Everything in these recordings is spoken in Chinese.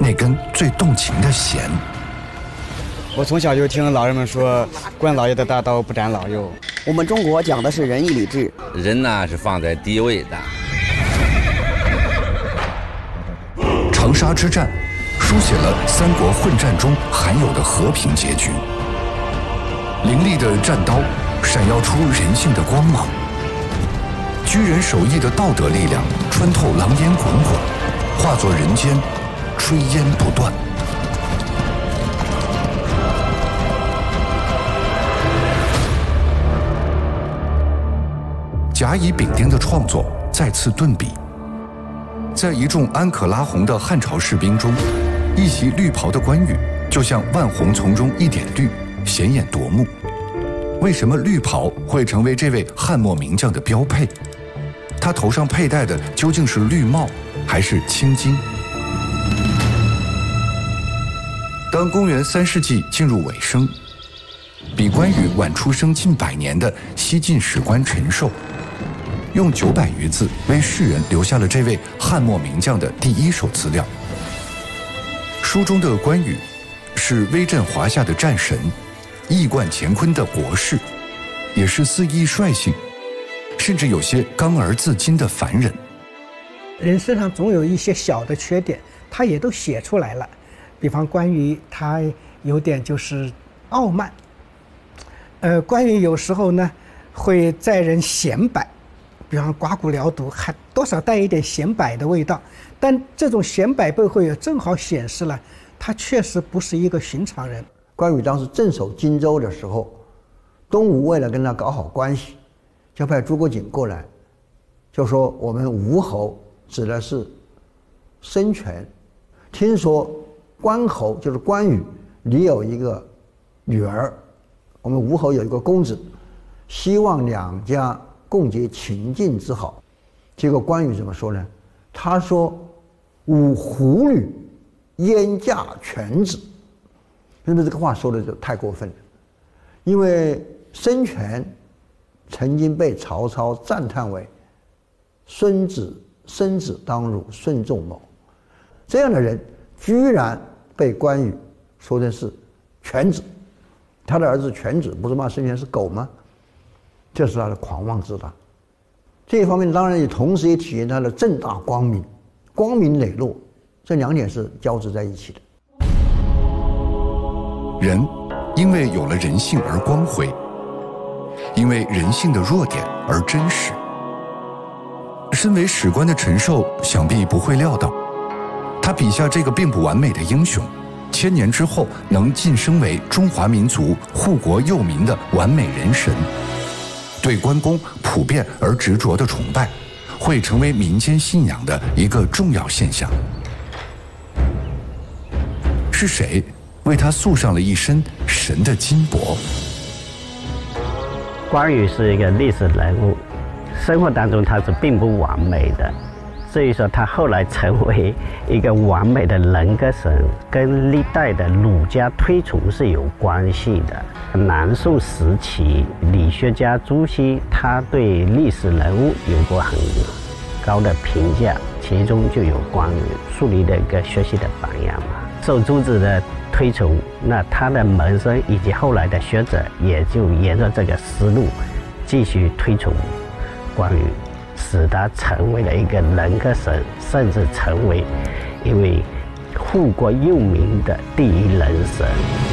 那根最动情的弦。 我从小就听老人们说，官老爷的大刀不斩老幼。 我们中国讲的是仁义礼智， 人呢是放在第一位的。 长沙之战书写了三国混战中罕有的和平结局。凌厉的战刀闪耀出人性的光芒，居人守义的道德力量穿透狼烟滚滚，化作人间炊烟不断。甲乙丙丁的创作再次顿笔，在一众安可拉红的汉朝士兵中，一袭绿袍的关羽就像万红丛中一点绿，显眼夺目。为什么绿袍会成为这位汉末名将的标配？他头上佩戴的究竟是绿帽还是青巾？当公元3世纪进入尾声，比关羽晚出生近100年的西晋史官陈寿，用900余字为世人留下了这位汉末名将的第一手资料。书中的关羽是威震华夏的战神，一贯乾坤的国士，也是肆意率性，甚至有些刚而自矜的凡人。 人身上总有一些小的缺点，他也都写出来了。比方关羽，他有点就是傲慢。关羽有时候呢会载人显摆，比方刮骨疗毒，还多少带一点显摆的味道。但这种显摆背后也正好显示了他确实不是一个寻常人。 关羽当时镇守荆州的时候，东吴为了跟他搞好关系，就派诸葛瑾过来，就说我们吴侯指的是孙权，听说关侯就是关羽，你有一个女儿，我们吴侯有一个公子，希望两家共结秦晋之好。结果关羽怎么说呢？他说吾狐女焉嫁犬子。那么这个话说的就太过分了，因为孙权曾经被曹操赞叹为孙子当如孙仲谋，这样的人居然被关羽说的是犬子，他的儿子犬子不是骂孙权是狗吗？这是他的狂妄自大。这一方面当然也同时也体现他的正大光明，光明磊落，这两点是交织在一起的。 人因为有了人性而光辉，因为人性的弱点而真实。身为史官的陈寿想必不会料到，他笔下这个并不完美的英雄，1000年之后能晋升为中华民族护国佑民的完美人神。对关公普遍而执着的崇拜，会成为民间信仰的一个重要现象。是谁为他塑上了一身神的金帛？ 关羽是一个历史人物，生活当中他是并不完美的，所以说他后来成为一个完美的人格神，跟历代的儒家推崇是有关系的。南宋时期，理学家朱熹他对历史人物有过很高的评价，其中就有关羽树立了一个学习的榜样嘛。受朱子的推崇，那他的门生以及后来的学者也就沿着这个思路继续推崇关羽，使他成为了一个人格神，甚至成为一位护国佑民的第一人神。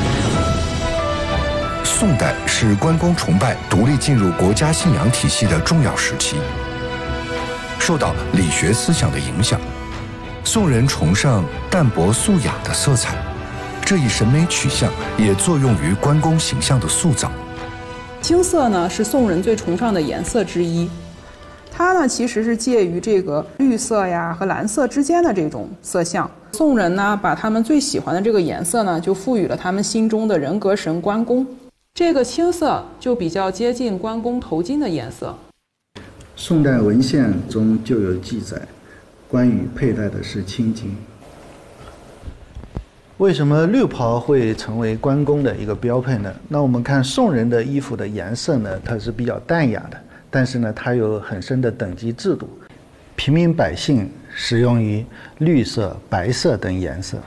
宋代是关公崇拜独立进入国家信仰体系的重要时期，受到理学思想的影响，宋人崇尚淡泊素雅的色彩，这一审美取向也作用于关公形象的塑造。 青色呢是宋人最崇尚的颜色之一，它呢其实是介于这个绿色呀和蓝色之间的这种色相。宋人呢把他们最喜欢的这个颜色呢就赋予了他们心中的人格神关公。这个青色就比较接近关公头巾的颜色。 宋代文献中就有记载，关羽佩戴的是青巾。为什么绿袍会成为关公的一个标配呢？那我们看宋人的衣服的颜色呢，它是比较淡雅的，但是呢，它有很深的等级制度。平民百姓使用于绿色、白色等颜色，